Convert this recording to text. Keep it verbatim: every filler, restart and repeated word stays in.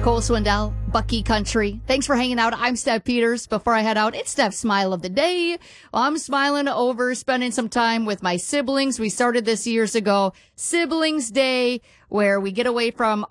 Cole Swindell, Bucky Country. Thanks for hanging out. I'm Steph Peters. Before I head out, it's Steph's Smile of the Day. Well, I'm smiling over spending some time with my siblings. We started this years ago, Siblings Day, where we get away from